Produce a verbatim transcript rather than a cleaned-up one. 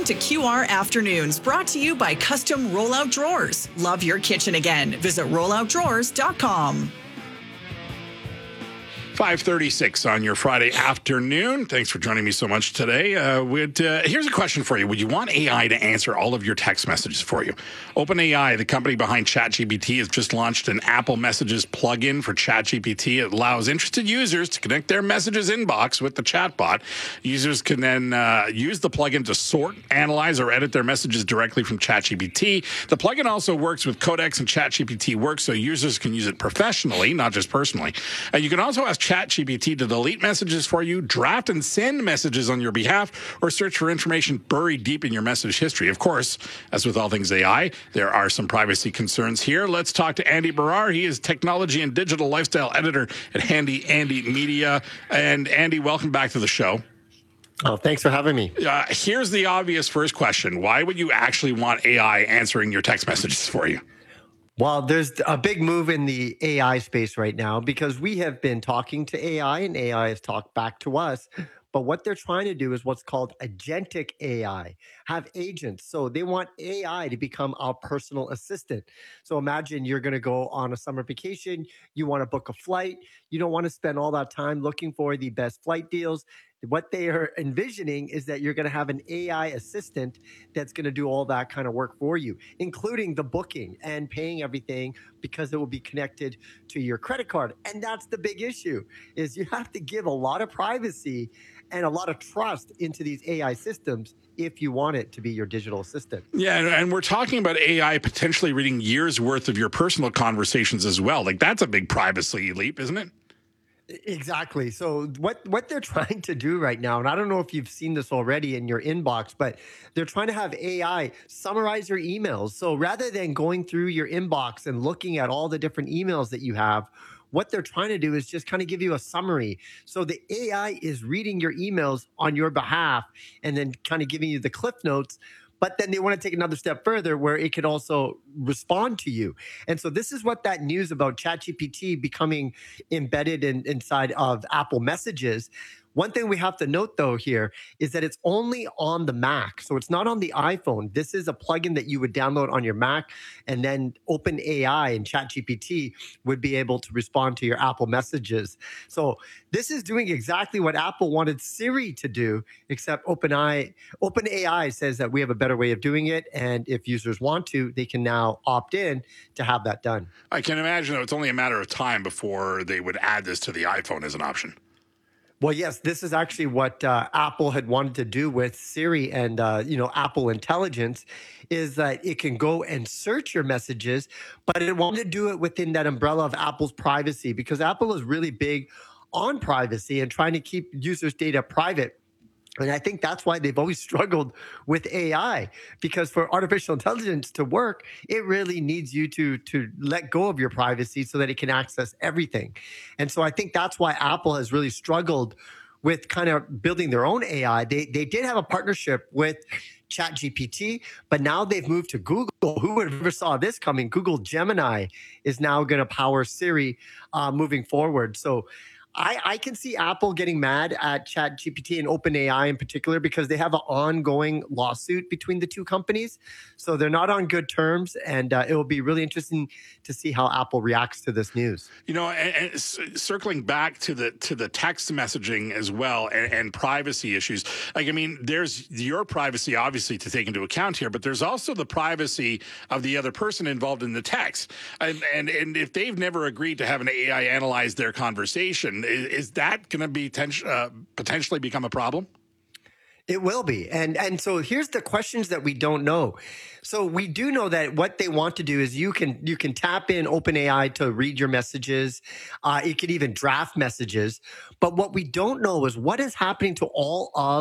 to Q R Afternoons, brought to you by Custom Rollout Drawers. Love your kitchen again. Visit rollout drawers dot com. five thirty-six on your Friday afternoon. Thanks for joining me so much today. Uh, would, uh, here's a question for you. Would you want A I to answer all of your text messages for you? OpenAI, the company behind ChatGPT, has just launched an Apple Messages plugin for ChatGPT. It allows interested users to connect their messages inbox with the chatbot. Users can then uh, use the plugin to sort, analyze, or edit their messages directly from ChatGPT. The plugin also works with Codex and ChatGPT Works, so users can use it professionally, not just personally. And you can also ask ChatGPT to delete messages for you, draft and send messages on your behalf, or search for information buried deep in your message history. Of course, as with all things A I, there are some privacy concerns here. Let's talk to Andy Barrar. He is technology and digital lifestyle editor at Handy Andy Media. And Andy, welcome back to the show. Oh, thanks for having me. Uh, here's the obvious first question. Why would you actually want A I answering your text messages for you? Well, there's a big move in the A I space right now because we have been talking to A I and A I has talked back to us. But what they're trying to do is what's called agentic A I, have agents. So they want A I to become our personal assistant. So imagine you're going to go on a summer vacation. You want to book a flight. You don't want to spend all that time looking for the best flight deals. What they are envisioning is that you're going to have an A I assistant that's going to do all that kind of work for you, including the booking and paying everything because it will be connected to your credit card. And that's the big issue, is you have to give a lot of privacy and a lot of trust into these A I systems if you want it to be your digital assistant. Yeah, and we're talking about A I potentially reading years worth of your personal conversations as well. Like, that's a big privacy leap, isn't it? Exactly. So what, what they're trying to do right now, and I don't know if you've seen this already in your inbox, but they're trying to have A I summarize your emails. So rather than going through your inbox and looking at all the different emails that you have, what they're trying to do is just kind of give you a summary. So the A I is reading your emails on your behalf and then kind of giving you the cliff notes. But then they want to take another step further where it could also respond to you. And so this is what that news about ChatGPT becoming embedded in, inside of Apple Messages. One thing we have to note, though, here is that it's only on the Mac. So it's not on the iPhone. This is a plugin that you would download on your Mac, and then OpenAI and ChatGPT would be able to respond to your Apple Messages. So this is doing exactly what Apple wanted Siri to do, except OpenAI, OpenAI says that we have a better way of doing it. And if users want to, they can now opt in to have that done. I can imagine though, it's only a matter of time before they would add this to the iPhone as an option. Well, yes, this is actually what uh, Apple had wanted to do with Siri and, uh, you know, Apple Intelligence, is that it can go and search your messages, but it wanted to do it within that umbrella of Apple's privacy, because Apple is really big on privacy and trying to keep users' data private. And I think that's why they've always struggled with A I, because for artificial intelligence to work, it really needs you to, to let go of your privacy so that it can access everything. And so I think that's why Apple has really struggled with kind of building their own A I. They, they did have a partnership with ChatGPT, but now they've moved to Google. Who would have ever saw this coming? Google Gemini is now going to power Siri uh, moving forward. So I, I can see Apple getting mad at ChatGPT and OpenAI in particular because they have an ongoing lawsuit between the two companies. So they're not on good terms, and uh, it will be really interesting to see how Apple reacts to this news. You know, and, and circling back to the to the text messaging as well, and, and privacy issues. Like, I mean, there's your privacy obviously to take into account here, but there's also the privacy of the other person involved in the text. And and, and if they've never agreed to have an A I analyze their conversation, is that going to be ten, uh, potentially become a problem? It will be. And and so here's the questions that we don't know. So we do know that what they want to do is you can you can tap in OpenAI to read your messages. Uh, it could even draft messages. But what we don't know is what is happening to all of